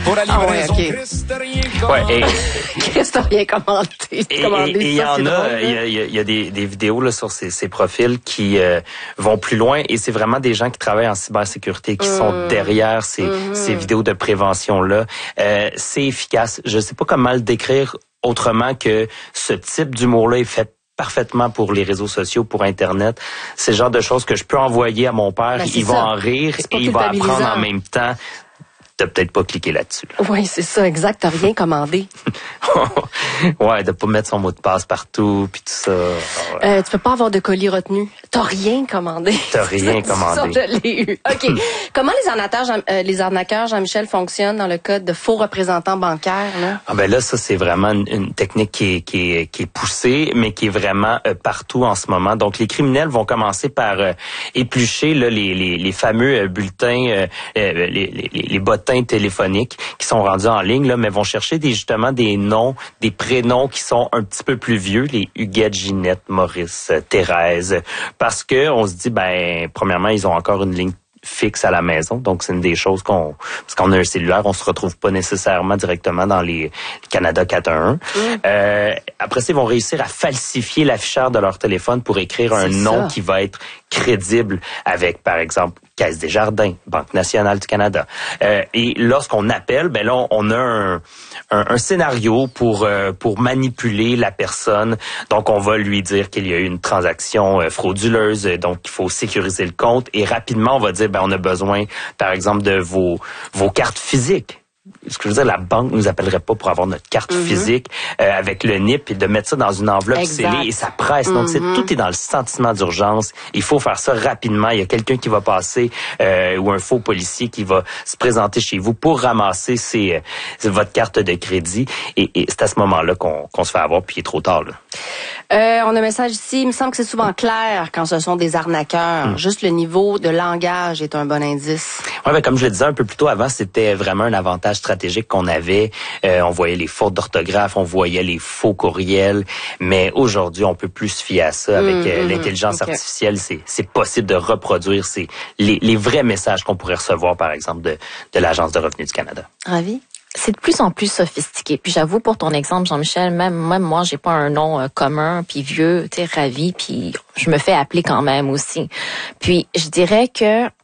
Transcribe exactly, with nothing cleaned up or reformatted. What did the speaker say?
Pour la livraison, ah ouais, okay. Christ a rien commandé. Ouais, et, Christ a rien commandé. Et il y en a, il y a, il y a des, des vidéos là sur ces, ces profils qui euh, vont plus loin et c'est vraiment des gens qui travaillent en cybersécurité qui mmh. sont derrière ces, mmh. ces vidéos de prévention là. Euh, c'est efficace. Je sais pas comment le décrire autrement que ce type d'humour-là est fait parfaitement pour les réseaux sociaux, pour Internet. C'est le genre de choses que je peux envoyer à mon père, ben, il va ça. en rire et il va apprendre en même temps. T'as peut-être pas cliqué là-dessus. Là. Oui, c'est ça, exact. T'as rien commandé. Ouais, de pas mettre son mot de passe partout, puis tout ça. Ouais. Euh, tu peux pas avoir de colis retenu. T'as rien commandé. T'as rien commandé. Ça, je l'ai eu. OK. Comment les arnaqueurs, Jean, euh, les arnaqueurs, Jean-Michel, fonctionnent dans le cas de faux représentants bancaires, là? Ah ben là, ça, c'est vraiment une, une technique qui est, qui est, qui est poussée, mais qui est vraiment euh, partout en ce moment. Donc, les criminels vont commencer par euh, éplucher là, les, les, les fameux euh, bulletins, euh, les, les, les bottins téléphoniques qui sont rendus en ligne, là, mais vont chercher des, justement des noms, des prénoms qui sont un petit peu plus vieux, les Huguette, Ginette, Maurice, Thérèse, parce que on se dit, ben, premièrement, ils ont encore une ligne fixe à la maison, donc c'est une des choses qu'on, parce qu'on a un cellulaire, on se retrouve pas nécessairement directement dans les Canada quatre un un. Mmh. Euh, après ça, ils vont réussir à falsifier l'afficheur de leur téléphone pour écrire un c'est nom ça. qui va être crédible avec, par exemple, Caisse des Jardins, Banque nationale du Canada. Euh, et lorsqu'on appelle, ben là, on a un, un, un scénario pour euh, pour manipuler la personne. Donc, on va lui dire qu'il y a eu une transaction euh, frauduleuse, donc il faut sécuriser le compte. Et rapidement, on va dire, ben on a besoin, par exemple, de vos vos cartes physiques. Ce que je veux dire, la banque nous appellerait pas pour avoir notre carte mm-hmm. physique euh, avec le N I P et de mettre ça dans une enveloppe exact. scellée et ça presse. Donc, mm-hmm. c'est, tout est dans le sentiment d'urgence. Il faut faire ça rapidement. Il y a quelqu'un qui va passer euh, ou un faux policier qui va se présenter chez vous pour ramasser ses, euh, votre carte de crédit. Et, et c'est à ce moment-là qu'on, qu'on se fait avoir, puis il est trop tard, là. Euh, on a un message ici. Il me semble que c'est souvent clair quand ce sont des arnaqueurs. Mm. Juste le niveau de langage est un bon indice. Ouais, ben, comme je le disais un peu plus tôt avant, c'était vraiment un avantage stratégique qu'on avait. Euh, on voyait les fautes d'orthographe, on voyait les faux courriels. Mais aujourd'hui, on peut plus se fier à ça. Avec mm, euh, mm, l'intelligence okay. artificielle, c'est, c'est possible de reproduire ces, les, les vrais messages qu'on pourrait recevoir, par exemple, de, de l'Agence de revenus du Canada. Ravi? C'est de plus en plus sophistiqué. Puis j'avoue, pour ton exemple, Jean-Michel, même même moi, j'ai pas un nom euh, commun, puis vieux, tu sais, Ravi, puis je me fais appeler quand même aussi. Puis je dirais que